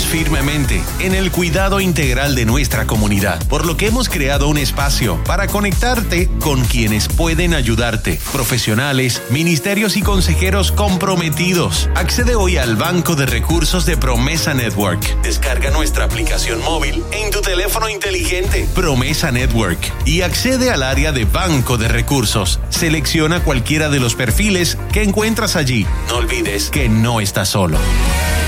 firmemente en el cuidado integral de nuestra comunidad, por lo que hemos creado un espacio para conectarte con quienes pueden ayudarte, profesionales, ministerios y consejeros comprometidos. Accede hoy al Banco de Recursos de Promesa Network. Descarga nuestra aplicación móvil en tu teléfono inteligente, Promesa Network, y accede al área de Banco de Recursos. Selecciona cualquiera de los perfiles que encuentras allí. No olvides que no estás solo.